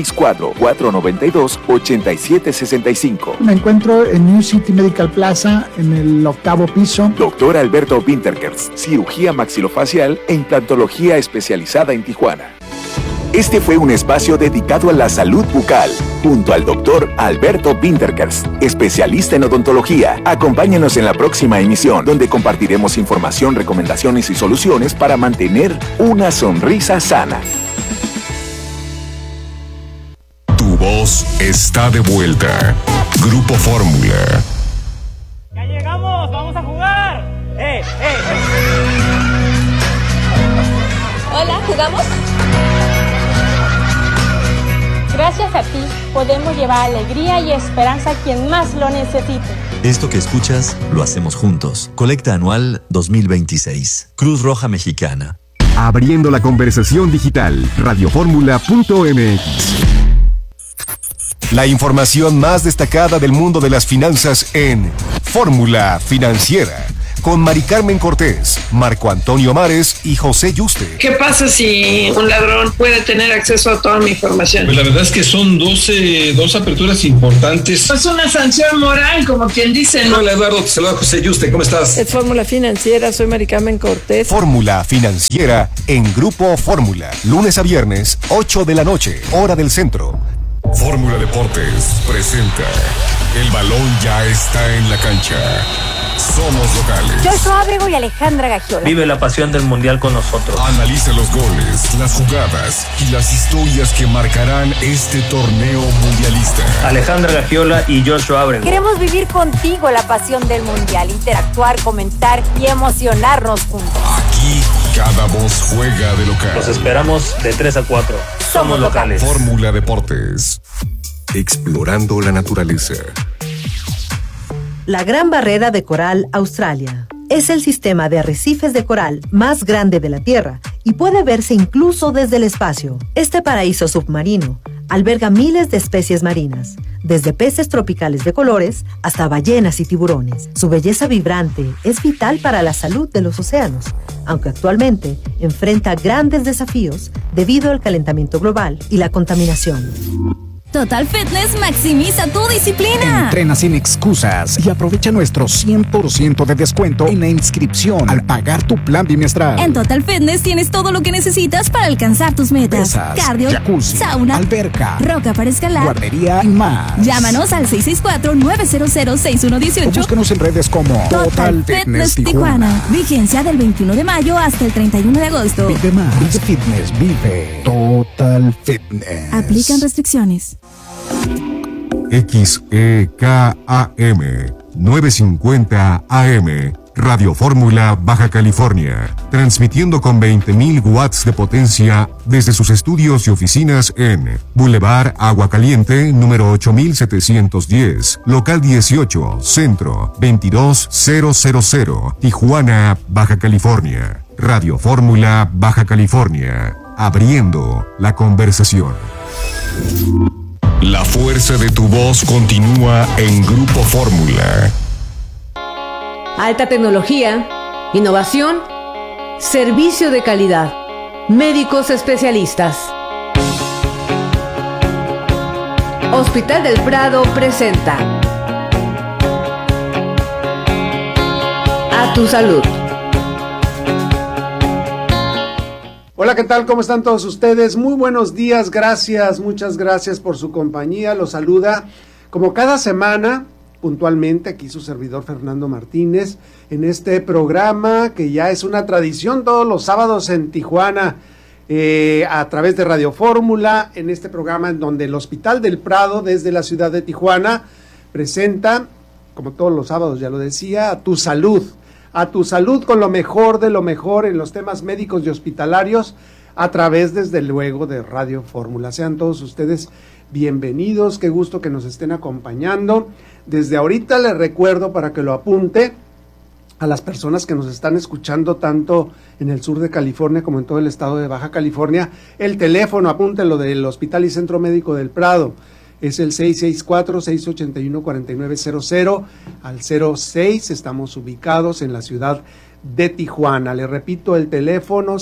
Speaker 2: 664-492-8765.
Speaker 1: Me encuentro en New City Medical Plaza, en el 8º piso.
Speaker 2: Doctor Alberto Wintergerst, cirugía maxilofacial e implantología especializada en Tijuana. Este fue un espacio dedicado a la salud bucal, junto al doctor Alberto Wintergerst, especialista en odontología. Acompáñenos en la próxima emisión, donde compartiremos información, recomendaciones y soluciones para mantener una sonrisa sana.
Speaker 3: Tu voz está de vuelta. Grupo Fórmula.
Speaker 21: ¡Ya llegamos! ¡Vamos a jugar!
Speaker 23: Hola, ¿jugamos?
Speaker 4: Gracias a ti podemos llevar alegría y esperanza a quien más lo necesite.
Speaker 8: Esto que escuchas lo hacemos juntos. Colecta anual 2026. Cruz Roja Mexicana.
Speaker 7: Abriendo la conversación digital. Radioformula.mx.
Speaker 5: La información más destacada del mundo de las finanzas en Fórmula Financiera, con Mari Carmen Cortés, Marco Antonio Mares y José Yuste.
Speaker 8: ¿Qué pasa si un ladrón puede tener acceso a toda mi información?
Speaker 12: Pues la verdad es que son dos aperturas importantes.
Speaker 8: Es una sanción moral, como quien dice, ¿no?
Speaker 12: Hola Eduardo, te saluda José Yuste, ¿cómo estás?
Speaker 8: Es Fórmula Financiera, soy Mari Carmen Cortés.
Speaker 5: Fórmula Financiera en Grupo Fórmula, lunes a viernes, 8 de la noche, hora del centro.
Speaker 3: Fórmula Deportes presenta El balón ya está en la cancha. Somos locales.
Speaker 9: Joshua Ábrego y Alejandra Gagiola.
Speaker 6: Vive la pasión del mundial con nosotros.
Speaker 3: Analiza los goles, las jugadas y las historias que marcarán este torneo mundialista.
Speaker 6: Alejandra Gagiola y Joshua Ábrego.
Speaker 9: Queremos vivir contigo la pasión del mundial, interactuar, comentar y emocionarnos juntos.
Speaker 3: Aquí cada voz juega de local.
Speaker 6: Los esperamos de 3 a 4. Somos locales.
Speaker 3: Fórmula Deportes. Explorando la naturaleza.
Speaker 10: La Gran Barrera de Coral Australia es el sistema de arrecifes de coral más grande de la Tierra y puede verse incluso desde el espacio. Este paraíso submarino alberga miles de especies marinas, desde peces tropicales de colores hasta ballenas y tiburones. Su belleza vibrante es vital para la salud de los océanos, aunque actualmente enfrenta grandes desafíos debido al calentamiento global y la contaminación.
Speaker 11: Total Fitness maximiza tu disciplina.
Speaker 25: Entrena sin excusas y aprovecha nuestro 100% de descuento en la inscripción al pagar tu plan bimestral.
Speaker 11: En Total Fitness tienes todo lo que necesitas para alcanzar tus metas.
Speaker 25: Pesas,
Speaker 11: cardio,
Speaker 25: jacuzzi,
Speaker 11: sauna,
Speaker 25: alberca,
Speaker 11: roca para escalar,
Speaker 25: guardería y más.
Speaker 11: Llámanos al 664-900-6118.
Speaker 25: O búscanos en redes como Total Fitness Tijuana.
Speaker 11: Vigencia del 21 de mayo hasta el 31 de agosto.
Speaker 25: Vive más. Vive Fitness. Vive Total Fitness.
Speaker 11: Aplican restricciones.
Speaker 3: XEKAM 950 AM Radio Fórmula Baja California, transmitiendo con 20.000 watts de potencia desde sus estudios y oficinas en Boulevard Agua Caliente, número 8710, local 18, centro 22000, Tijuana, Baja California. Radio Fórmula Baja California, abriendo la conversación. La fuerza de tu voz continúa en Grupo Fórmula.
Speaker 26: Alta tecnología, innovación, servicio de calidad, médicos especialistas. Hospital del Prado presenta A tu salud.
Speaker 27: Hola, ¿qué tal? ¿Cómo están todos ustedes? Muy buenos días, gracias, muchas gracias por su compañía. Los saluda como cada semana, puntualmente, aquí su servidor Fernando Martínez, en este programa que ya es una tradición todos los sábados en Tijuana, a través de Radio Fórmula, en este programa en donde el Hospital del Prado, desde la ciudad de Tijuana, presenta, como todos los sábados ya lo decía, A tu salud con lo mejor de lo mejor en los temas médicos y hospitalarios, a través, desde luego, de Radio Fórmula. Sean todos ustedes bienvenidos, qué gusto que nos estén acompañando. Desde ahorita les recuerdo, para que lo apunte, a las personas que nos están escuchando tanto en el sur de California como en todo el estado de Baja California, el teléfono, apúntenlo, del Hospital y Centro Médico del Prado. Es el 664-681-4900 al 06. Estamos ubicados en la ciudad de Tijuana. Le repito el teléfono,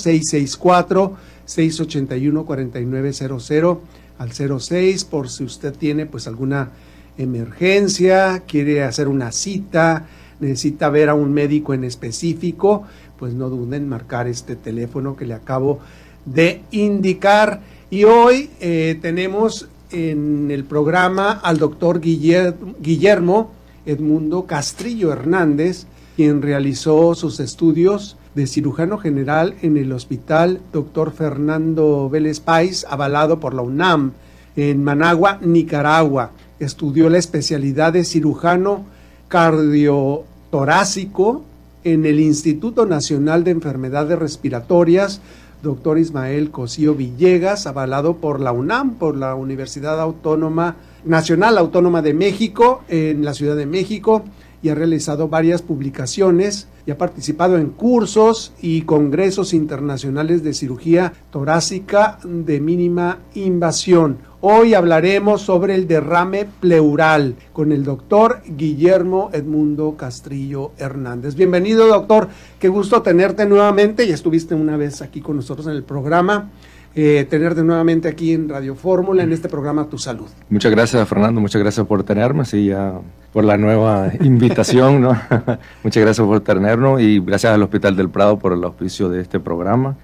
Speaker 27: 664-681-4900 al 06, por si usted tiene pues alguna emergencia, quiere hacer una cita, necesita ver a un médico en específico, pues no duden en marcar este teléfono que le acabo de indicar. Y hoy tenemos en el programa al doctor Guillermo Edmundo Castrillo Hernández, quien realizó sus estudios de cirujano general en el Hospital Dr. Fernando Vélez Páez, avalado por la UNAM, en Managua, Nicaragua. Estudió la especialidad de cirujano cardiotorácico en el Instituto Nacional de Enfermedades Respiratorias Dr. Ismael Cosío Villegas, avalado por la UNAM, por la Universidad Nacional Autónoma de México, en la Ciudad de México, y ha realizado varias publicaciones y ha participado en cursos y congresos internacionales de cirugía torácica de mínima invasión. Hoy hablaremos sobre el derrame pleural con el doctor Guillermo Edmundo Castrillo Hernández. Bienvenido, doctor. Qué gusto tenerte nuevamente. Ya estuviste una vez aquí con nosotros en el programa. Tenerte nuevamente aquí en Radio Fórmula, en este programa Tu Salud.
Speaker 13: Muchas gracias, Fernando. Muchas gracias por tenerme, sí, ya por la nueva invitación, ¿no? Muchas gracias por tenernos y gracias al Hospital del Prado por el auspicio de este programa.